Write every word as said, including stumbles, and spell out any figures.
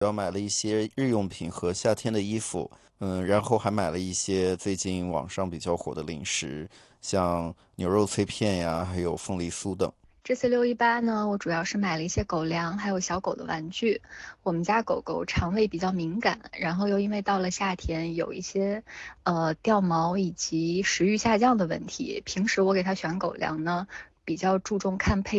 要买了一些日用品和夏天的衣服，嗯，然后还买了一些最近网上比较火的零食，像牛肉脆片呀，还有凤梨酥等。 这次六一八呢，我主要是买了一些狗粮，还有小狗的玩具。我们家狗狗肠胃比较敏感，然后又因为到了夏天，有一些呃掉毛以及食欲下降的问题。平时我给它选狗粮呢，比较注重看配。